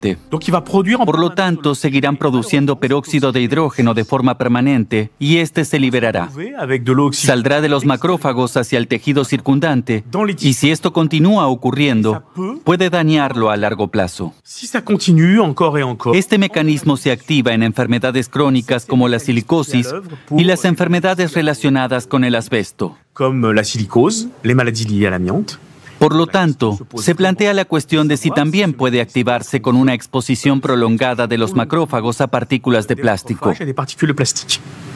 Donc il va produire en Por lo tanto, seguirán produciendo peróxido de hidrógeno de forma permanente y este se liberará. avec de l'eau oxygénée. Saldrá de los macrófagos hacia el tejido circundante y si esto continúa ocurriendo, puede dañarlo a largo plazo. Si ça continue encore et encore, Este mecanismo se activa en enfermedades crónicas como la silicosis y las enfermedades relacionadas con el asbesto. comme la silicose, les maladies liées à l'amiante. Por lo tanto, se plantea la cuestión de si también puede activarse con una exposición prolongada de los macrófagos a partículas de plástico. Il y a des particules de plastique.